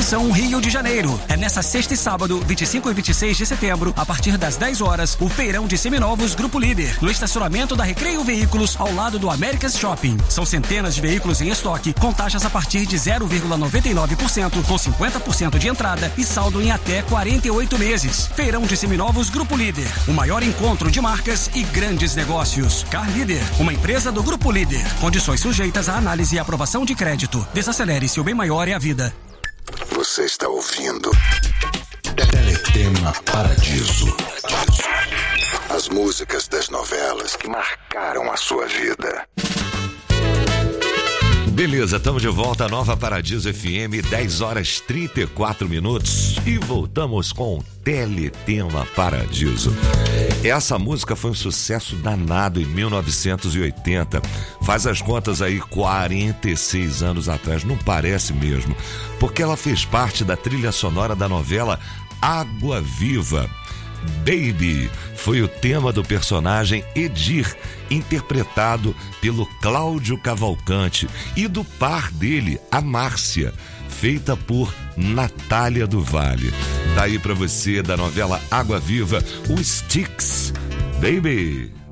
Atenção, Rio de Janeiro. É nessa sexta e sábado, 25 e 26 de setembro, a partir das 10 horas, o feirão de seminovos Grupo Líder, no estacionamento da Recreio Veículos, ao lado do America's Shopping. São centenas de veículos em estoque, com taxas a partir de 0,99%, com 50% de entrada e saldo em até 48 meses. Feirão de seminovos Grupo Líder, o maior encontro de marcas e grandes negócios. Car Líder, uma empresa do Grupo Líder. Condições sujeitas à análise e aprovação de crédito. Desacelere, seu bem maior é a vida. Você está ouvindo Teletema Paradiso. As músicas das novelas que marcaram a sua vida. Beleza, estamos de volta à Nova Paradiso FM, 10 horas 34 minutos e voltamos com o Teletema Paradiso. Essa música foi um sucesso danado em 1980. Faz as contas aí, 46 anos atrás, não parece mesmo, porque ela fez parte da trilha sonora da novela Água Viva. Baby foi o tema do personagem Edir, interpretado pelo Cláudio Cavalcante, e do par dele, a Márcia, feita por Natália do Vale. Daí pra você, da novela Água Viva, o Styx, Baby.